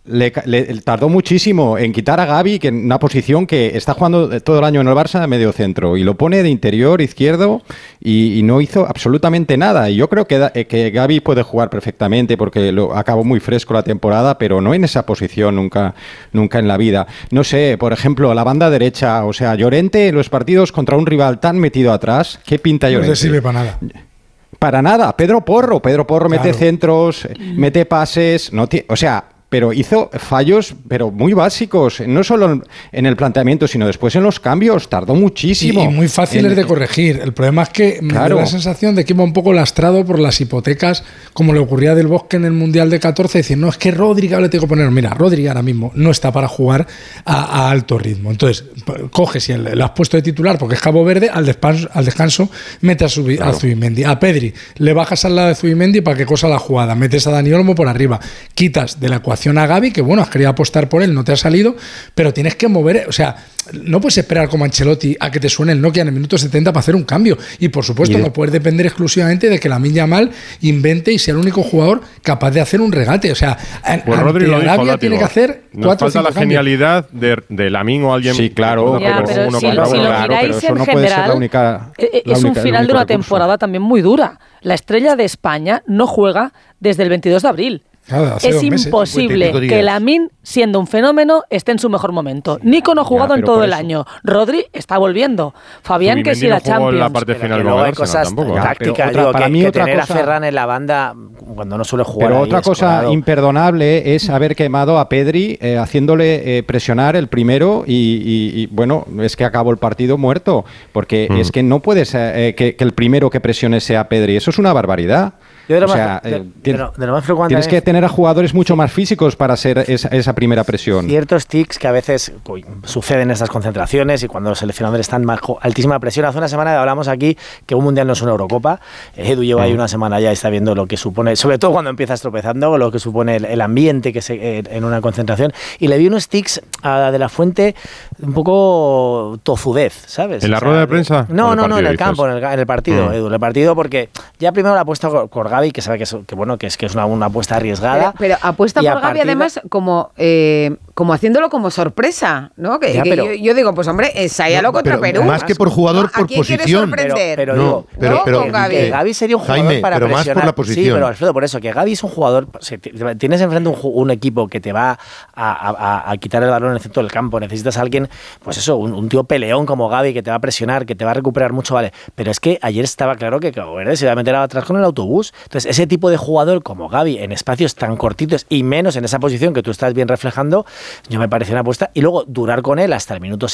tardó muchísimo en quitar a Gavi, que en una posición que está jugando todo el año en el Barça de medio centro, y lo pone de interior izquierdo y no hizo absolutamente nada. Y yo creo que Gavi puede jugar perfectamente porque acabó muy fresco la temporada, pero no en esa posición nunca en la vida. No sé, por ejemplo, la banda derecha, o sea, Llorente en los partidos contra un rival tan metido atrás, ¿qué pinta Llorente? No le sirve para nada. Para nada. Pedro Porro mete centros, mete pases, o sea, pero hizo fallos, pero muy básicos, no solo en el planteamiento, sino después en los cambios, tardó muchísimo. Y muy fáciles de corregir. El problema es que me da la sensación de que iba un poco lastrado por las hipotecas, como le ocurría a Del Bosque en el Mundial de 14, decir, no, es que Rodri, le tengo que poner, mira, Rodri ahora mismo no está para jugar a alto ritmo. Entonces, coges y le has puesto de titular porque es Cabo Verde, al descanso mete a Zubimendi. A Pedri le bajas al lado de Zubimendi para que cosa la jugada, metes a Dani Olmo por arriba, quitas de la ecuación a Gavi, que bueno, has querido apostar por él, no te ha salido, pero tienes que mover, o sea, no puedes esperar como Ancelotti a que te suene el Nokia en el minuto 70 para hacer un cambio, y por supuesto no puedes depender exclusivamente de que Lamine Yamal invente y sea el único jugador capaz de hacer un regate, o sea, pues Rodri lo dijo, Látigo, tiene que hacer 4 o 5 falta la genialidad de Lamine o alguien. Sí, claro, pero si lo miráis en general, es un final de una temporada también muy dura. La estrella de España no juega desde el 22 de abril. Es imposible que Lamine, siendo un fenómeno, esté en su mejor momento. Nico no ha jugado en todo el año. Rodri está volviendo. Fabián, que sí, la Champions. La parte final luego hay cosas tácticas. Para mí otra tener cosa, a Ferran en la banda cuando no suele jugar. Pero otra cosa imperdonable es haber quemado a Pedri haciéndole presionar el primero y bueno, es que acabó el partido muerto. Porque es que no puedes que el primero que presione sea Pedri. Eso es una barbaridad. Yo de lo más preocupante tienes que tener a jugadores mucho más físicos para hacer esa primera presión. Ciertos tics que a veces suceden en estas concentraciones y cuando los seleccionadores están bajo altísima presión. Hace una semana hablamos aquí que un mundial no es una Eurocopa. Edu lleva ahí una semana ya y está viendo lo que supone, sobre todo cuando empiezas tropezando, lo que supone el ambiente que en una concentración. Y le vi unos tics a De la Fuente un poco tozudez, ¿sabes? ¿En la rueda de prensa? No, en el campo, en el partido, Edu. En el partido porque ya primero la apuesta por Gavi, que sabe que es una apuesta arriesgada. Pero apuesta por Gavi además como haciéndolo como sorpresa, ¿no? Yo digo, pues hombre, ensáyalo contra Perú. Más que por jugador, por posición. Pero Gavi sería un jugador para pero presionar. Más por la posición. Sí, pero Alfredo, por eso, que Gavi es un jugador, tienes enfrente un equipo que te va a quitar el balón en el centro del campo, necesitas a alguien, pues eso, un tío peleón como Gavi que te va a presionar, que te va a recuperar mucho, vale. Pero es que ayer estaba claro que Cabo Verde se iba a meter atrás con el autobús. Entonces, ese tipo de jugador como Gavi en espacios tan cortitos y menos en esa posición que tú estás bien reflejando, yo me parece una apuesta. Y luego durar con él hasta el minuto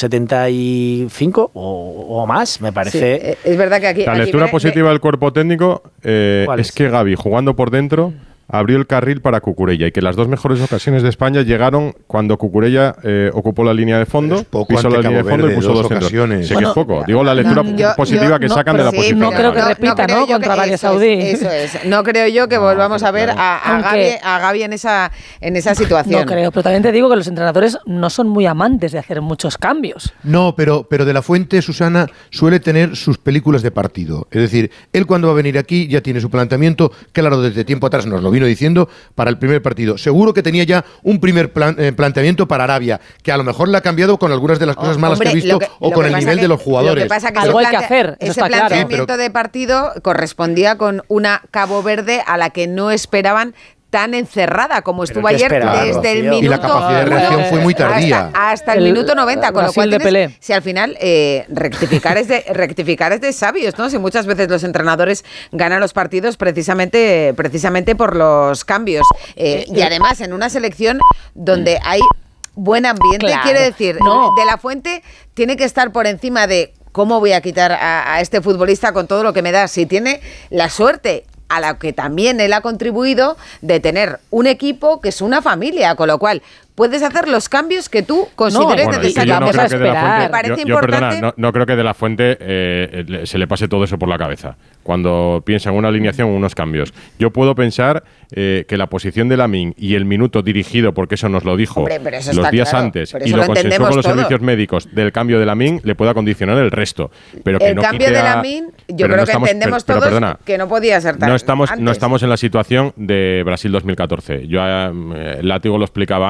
75 o más, me parece. Sí, es verdad que aquí. La lectura positiva del cuerpo técnico es que Gavi, jugando por dentro, abrió el carril para Cucurella y que las dos mejores ocasiones de España llegaron cuando Cucurella ocupó la línea de fondo, pisó la línea de fondo y puso dos ocasiones. Sé que es poco. Digo la lectura positiva que sacan de la posición. No creo que repita, ¿no? Contra Arabia Saudí. Eso es. No creo yo que volvamos a ver a Gavi en esa situación. No creo, pero también te digo que los entrenadores no son muy amantes de hacer muchos cambios. No, pero De la Fuente, Susana, suele tener sus películas de partido. Es decir, él cuando va a venir aquí ya tiene su planteamiento, claro, desde tiempo atrás nos lo vino diciendo para el primer partido. Seguro que tenía ya un primer planteamiento para Arabia, que a lo mejor le ha cambiado con algunas de las cosas malas que ha visto o con el nivel de los jugadores. Lo que pasa que algo hay que hacer, ese planteamiento de partido correspondía con una Cabo Verde a la que no esperaban tan encerrada como estuvo ayer desde el minuto. Y la capacidad de reacción fue muy tardía. Hasta el minuto 90, con lo cual si al final rectificar es de sabios, ¿no? Si muchas veces los entrenadores ganan los partidos precisamente por los cambios. Y además en una selección donde hay buen ambiente, quiere decir, De la Fuente tiene que estar por encima de cómo voy a quitar a este futbolista con todo lo que me da. Si tiene la suerte a la que también él ha contribuido de tener un equipo que es una familia, con lo cual puedes hacer los cambios que tú consideres necesarios. Me parece importante. No creo que De la Fuente se le pase todo eso por la cabeza cuando piensa en una alineación o unos cambios. Yo puedo pensar que la posición de Lamine y el minuto dirigido, porque eso nos lo dijo los días antes y lo consensuó con los servicios médicos del cambio de Lamine, le pueda condicionar el resto. Pero que el cambio de Lamine, yo creo que entendemos todos que no podía ser tan no estamos en la situación de Brasil 2014. Yo Látigo lo explicaba